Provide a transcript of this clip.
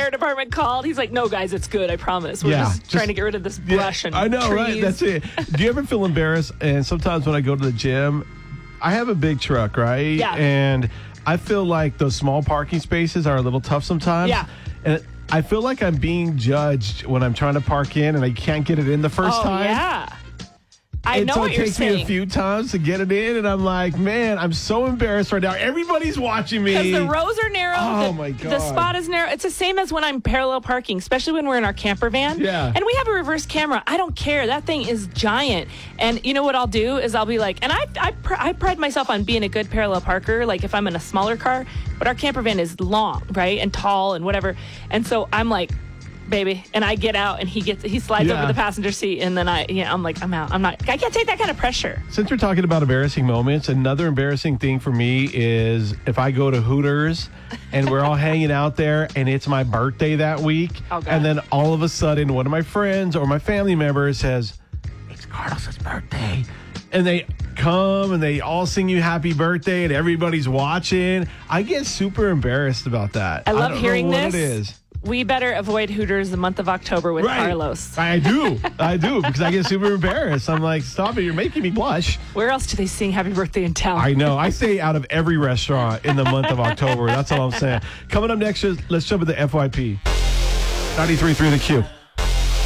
air department called. He's like, no, guys, it's good. I promise. We're just trying to get rid of this brush and I know, trees. right? That's it. Do you ever feel embarrassed? And sometimes when I go to the gym, I have a big truck, right? Yeah. And I feel like those small parking spaces are a little tough sometimes. Yeah. And I feel like I'm being judged when I'm trying to park in and I can't get it in the first time. Yeah. I know so what it you're takes saying. me a few times to get it in, and I'm like, man, I'm so embarrassed right now. Everybody's watching me. Because the rows are narrow. Oh, my God. The spot is narrow. It's the same as when I'm parallel parking, especially when we're in our camper van. Yeah. And we have a reverse camera. I don't care. That thing is giant. And you know what I'll do is I'll be like, and I pride myself on being a good parallel parker, like if I'm in a smaller car, but our camper van is long, right, and tall and whatever. And so I'm like, baby, and I get out and he slides over the passenger seat, and then I'm like, I'm out. I can't take that kind of pressure. Since we're talking about embarrassing moments, another embarrassing thing for me is if I go to Hooters and we're all hanging out there and it's my birthday that week, and then all of a sudden one of my friends or my family members says, it's Carlos's birthday. And they come and they all sing you happy birthday and everybody's watching. I get super embarrassed about that. I love don't hearing know what this. it is. We better avoid Hooters the month of October with Carlos. I do because I get super embarrassed. I'm like, stop it, you're making me blush. Where else do they sing happy birthday in town? I know. I stay out of every restaurant in the month of October. That's all I'm saying. Coming up next, let's jump into FYP. 93.3 The Q.